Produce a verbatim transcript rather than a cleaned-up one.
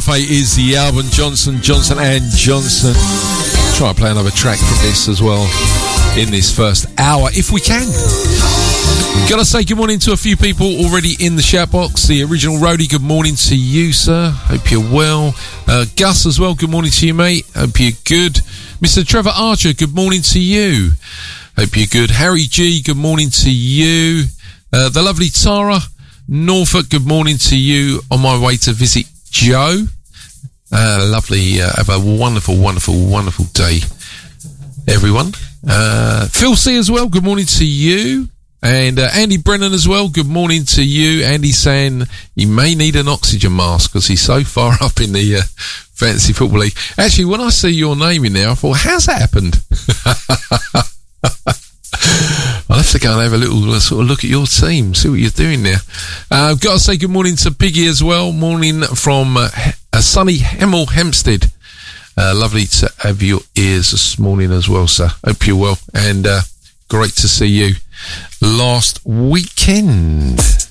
Fate is the album. Johnson, Johnson and Johnson. Try and play another track from this as well in this first hour, if we can. Gotta say good morning to a few people already in the shout box. The original roadie, good morning to you, sir. Hope you're well. Uh, Gus as well, good morning to you, mate. Hope you're good. Mister Trevor Archer, good morning to you. Hope you're good. Harry G, good morning to you. Uh, the lovely Tara Norfolk, good morning to you. On my way to visit Joe. Uh, lovely. Uh, have a wonderful, wonderful, wonderful day, everyone. Uh, Phil C as well, good morning to you. And uh, Andy Brennan as well, good morning to you. Andy saying he may need an oxygen mask because he's so far up in the uh, Fantasy Football League. Actually, when I see your name in there, I thought, how's that happened? I'll have to go and have a little uh, sort of look at your team, see what you're doing there. Uh, I've got to say good morning to Piggy as well. Morning from uh, a sunny Hemel Hempstead. Uh, lovely to have your ears this morning as well, sir. Hope you're well, and uh, great to see you last weekend.